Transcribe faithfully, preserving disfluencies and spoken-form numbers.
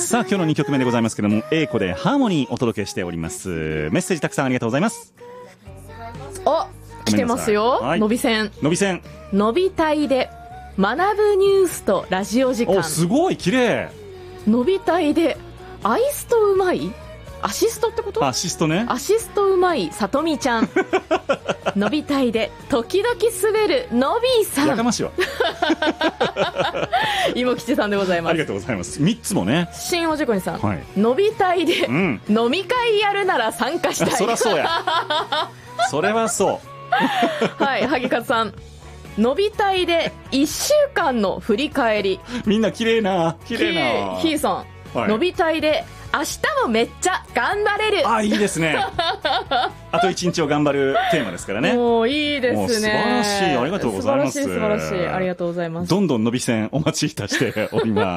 さあ今日のにきょくめでございますけども、英子でハーモニーお届けしております。メッセージたくさんありがとうございます。 お、来てますよ、はい、のび線のび線のびたいで学ぶニュースとラジオ時間。 お、すごい綺麗。 のびたいでアイスとうまいアシストってこと？ アシストね。 アシストうまいさとみちゃんのびたいで時々滑るのびーさん。 やかましいわ芋吉さんでございます。 ありがとうございます。みっつもね。 新おじこにさん、 はい、 のびたいで、 うん、 飲み会やるなら参加したい。 そりゃそうやそれはそうはい、萩勝さん、のびたいでいっしゅうかんの振り返り。 みんな綺麗な綺麗な。 ひーさん、はい、のびたいで明日もめっちゃ頑張れる。 あ、いいですねあと一日を頑張るテーマですからね。 もういいですね。 素晴らしい。ありがとうございます。 素晴らしい素晴らしい。ありがとうございます。 どんどんのび線お待ちいたしております